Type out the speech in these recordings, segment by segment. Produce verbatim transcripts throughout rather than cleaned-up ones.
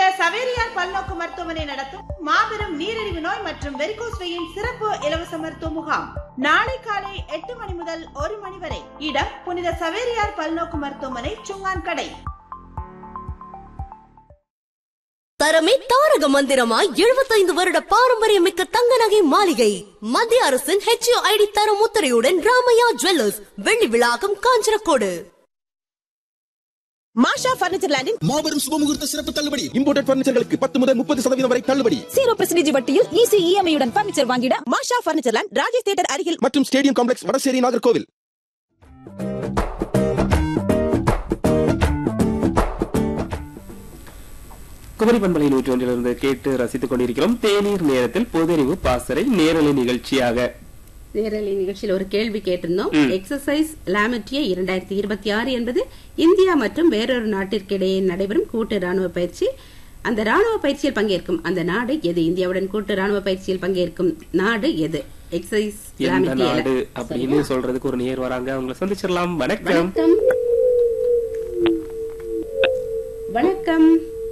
சவேரியார் பல்நோக்கு மருத்துவமனை நடத்தும் மாபெரும் நீரிழிவு நோய் மற்றும் வெரிகோஸ் வெயின் சிறப்பு இலவச மருத்துவ முகாம் நாளை காலை எட்டு மணி முதல் ஒரு மணி வரை. இடம் புனித சவேரியார் பல்நோக்கு மருத்துவமனை, சுங்கான் கடை. தரமே தாரக மந்திரமாய் எழுபத்தைந்து வருட பாரம்பரியமிக்க தங்க நகை மாளிகை. மத்திய அரசின் ஹெச் ஐ டி தரம் முத்திரையுடன் ராமையா ஜுவல்லர்ஸ், வெள்ளி விழாக்கம், காஞ்சனக்கோடு. மாஷா பர்னிச்சர் லேண்டின் மாபெரும் சுபமுகூர்த்த சிறப்பு தள்ளுபடி. இம்போர்ட்டட் பர்னிச்சர்களுக்கு பத்து முதல் முப்பது சதவீதம் வரை தள்ளுபடி. ஜீரோ பர்சன்டேஜ் வட்டியில் ஈஸி இஎம்ஐ உடன் பர்னிச்சர் வாங்கிட மாஷா பர்னிச்சர் லேண்ட், ராஜேஷ் தியேட்டர் அருகில் மற்றும் ஸ்டேடியம் காம்ப்ளெக்ஸ், வடசேரி, நாகர்கோவில். குமரி பண்பலை நூற்றி ஒன்றிலிருந்து கேட்டு ரசித்துக் கொண்டிருக்கிறோம். தேநீர் நேரத்தில் பொதறிவு பாசறை நேரலை நிகழ்ச்சியாக நேரலை நிகழ்ச்சியில் ஒரு கேள்வி கேட்டிருந்தோம். எக்ஸசைஸ் லாமெட்டியே இரண்டாயிரத்தி இருபத்தி ஆறு என்பது இந்தியா மற்றும் வேறொரு நாட்டிற்கிடையே நடைபெறும் கூட்டு ராணுவ பயிற்சி. அந்த ராணுவ பயிற்சியில் பங்கேற்கும் அந்த நாடு எது? இந்தியாவுடன் கூட்டு ராணுவ பயிற்சியில் பங்கேற்கும் நாடு எது? எக்ஸசைஸ் நாடு அப்படின்னு சொல்றதுக்கு ஒரு நேர் வராங்க, அவங்களை சந்திச்சிடலாம். வணக்கம். வணக்கம்.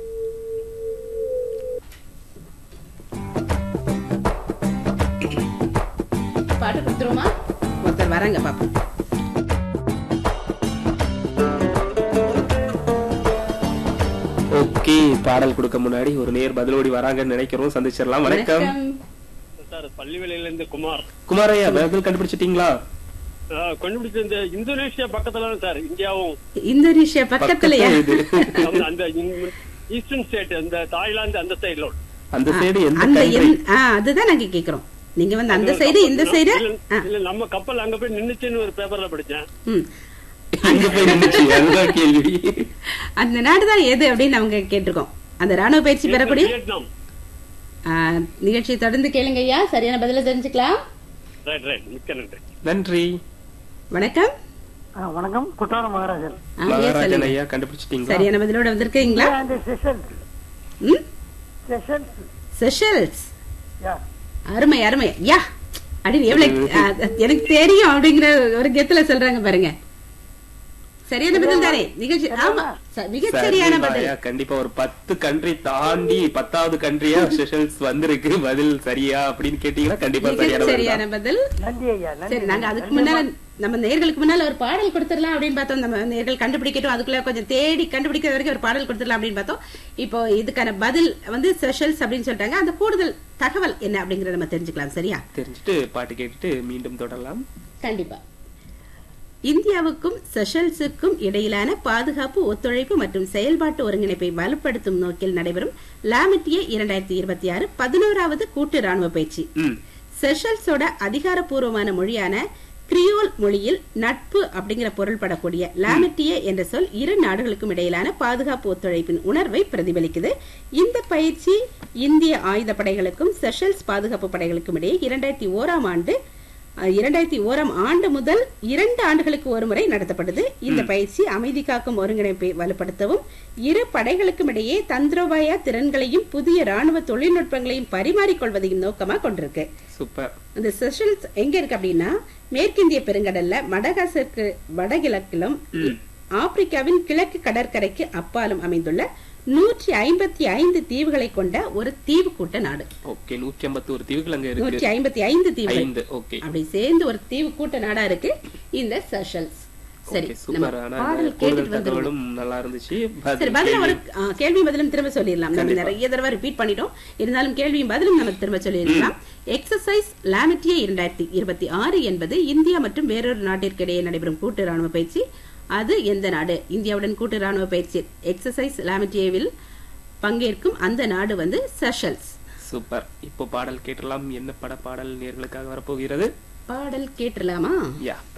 பாட்டு கொடுத்துருமா? ஒருத்தர் வராங்க பாப்போம். ஓகே, பாடல் கொடுக்க முன்னாடி ஒரு நேர் பதிலோடி வராங்கன்னு நினைக்கிறோம், சந்திச்சிடலாம். வணக்கம் சார், பள்ளிவேலையில இருந்து குமார். குமாரையா, பதில் கண்டுபிடிச்சிட்டீங்களா? கண்டுபிடிச்ச இந்த இந்தோனேஷியா பக்கத்துல சார், இந்தியாவும் இந்தோனேஷியா பக்கத்துலயா? அந்த ஈஸ்டர்ன் ஸ்டேட், அந்த தாய்லாந்து அந்த சைடுல. அந்த சைடு எந்த அந்த கண்ட்ரி? அதுதான் நாங்க கேக்குறோம். நீங்க வந்து அந்த சைடு இந்த சைடு இல்ல, நம்ம கப்பல் அங்க போய் நின்னுச்சுன்னு ஒரு பேப்பர்ல படிச்சேன். அங்க போய் நின்னுச்சு, அதுதான் கேள்வி. அந்த நாடுதான் எது அப்படின்னு அவங்க கேட்டிருக்கோம். அந்த ராணுவ பயிற்சி பெறக்கூடிய வியட்நாம். நிகழ்ச்சியை தொடர்ந்து கேளுங்க ஐயா, சரியான பதில தெரிஞ்சுக்கலாம். ரைட் ரைட், மிக்க நன்றி. நன்றி. வணக்கம். வணக்கம், குற்றாலம் மகாராஜன். மகாராஜன் ஐயா, கண்டுபிடிச்சிட்டீங்களா? சரியான பதிலோட வந்திருக்கீங்களா? செஷல்ஸ். அருமை அருமை. யா அப்படின்னு எவ்வளவு எனக்கு தெரியும் அப்படிங்கிற ஒரு கெத்துல சொல்றாங்க பாருங்க. சரியான பதில் தானே நிகழ்ச்சி? ஆமா, மிக சரியான பதில். கண்டிப்பா ஒரு பத்து கண்ட்ரி தாண்டி பத்தாவது கண்ட்ரியா செஷல்ஸ் வந்திருக்கு. பதில் சரியா அப்படின்னு கேட்டீங்கன்னா கண்டிப்பா சரியான பதில். சரி, நாங்க அதுக்கு முன்னால நம்ம நேர்களுக்கு முன்னால ஒரு பாடல் கொடுத்துடலாம் அப்படின்னு பார்த்தோம். நம்ம நேர்கள் கண்டுபிடிக்கட்டும், அதுக்குள்ள கொஞ்சம் தேடி கண்டுபிடிக்கிற வரைக்கும் ஒரு பாடல் கொடுத்துடலாம் அப்படின்னு பார்த்தோம். இப்போ இதுக்கான பதில் வந்து செஷல்ஸ் அப்படின்னு சொல்லிட்டாங்க. அந்த கூடுதல் தகவல் என்ன அப்படிங்கறத நம்ம தெரிஞ்சுக்கலாம். சரியா? தெரிஞ்சுட்டு பாட்டு கேட்டுட்டு மீண்டும் தொடரலாம். கண்டிப்பா. இந்தியாவுக்கும் செஷல்ஸுக்கும் இடையிலான பாதுகாப்பு ஒத்துழைப்பு மற்றும் செயல்பாட்டு ஒருங்கிணைப்பை வலுப்படுத்தும் நோக்கில் நடைபெறும் லாமெட்டியே இரண்டாயிரத்தி இருபத்தி ஆறு பதினோராவது கூட்டு ராணுவ பயிற்சி. செஷல்ஸோட அதிகாரப்பூர்வமான மொழியான கிரியோல் மொழியில் நட்பு அப்படிங்கிற பொருள் படக்கூடிய லாமெட்டியே என்ற சொல் இரு நாடுகளுக்கும் இடையிலான பாதுகாப்பு ஒத்துழைப்பின் உணர்வை பிரதிபலிக்குது. இந்த பயிற்சி இந்திய ஆயுத படைகளுக்கும் செஷல்ஸ் பாதுகாப்பு படைகளுக்கும் இடையே இரண்டாயிரத்தி ஓராம் ஆண்டு இரண்டாயிரத்தி ஓராம் ஆண்டு முதல் இரண்டு ஆண்டுகளுக்கு ஒருமுறை நடத்தப்பட்டது. இந்த பயிற்சி அமைதி காக்கும் ஒருங்கிணைப்பை வலுப்படுத்தவும் இரு படைகளுக்கும் இடையே தந்திரோபாய திறன்களையும் புதிய ராணுவ தொழில்நுட்பங்களையும் பரிமாறிக்கொள்வதையும் நோக்கமாக கொண்டிருக்கு. சூப்பர். இந்த செஷல்ஸ் எங்க இருக்கு அப்படின்னா மேற்கிந்திய பெருங்கடல்ல மடகாசருக்கு வடகிழக்கிலும் ஆப்பிரிக்காவின் கிழக்கு கடற்கரைக்கு அப்பாலும் அமைந்துள்ள நூற்றி ஐம்பத்தி ஐந்து தீவுகளை கொண்ட ஒரு தீவு கூட்ட நாடு. ஓகே, நூற்றி ஐம்பத்தி ஒரு தீவுகள் அங்க இருக்கு. நூற்றி ஐம்பத்தி ஐந்து தீவுகள். ஓகே, அப்படி சேர்ந்து ஒரு தீவு கூட்ட நாடா இருக்கு இந்த செஷல்ஸ். சரி, பாடல் கேட்டுட்டு வந்துரும். நல்லா இருந்துச்சு. சரி, பதில ஒரு கேள்வி பதிலும் திரும்ப சொல்லிடலாம். நம்ம நிறைய தடவை ரிப்பீட் பண்ணிட்டோம், இருந்தாலும் கேள்வியும் பதிலும் நம்ம திரும்ப சொல்லிடலாம். எக்ஸசைஸ் லாமெட்டியே இரண்டாயிரத்தி இருபத்தி ஆறு என்பது இந்தியா மற்றும் வேறொரு நாட்டிற்கு இடையே நடைபெறும் கூட்டு ராணுவ பயிற்சி. அது எந்த நாடு? இந்தியாவுடன் கூட்டு ராணுவ பயிற்சி எக்ஸசைஸ் லாமெட்டியேவில் பங்கேற்கும் அந்த நாடு வந்து செஷல்ஸ். சூப்பர். இப்போ பாடல் கேட்டலாம். என்ன பட பாடல் நேர்களுக்காக வரப்போகிறது? பாடல் கேட்டலாமா? யா.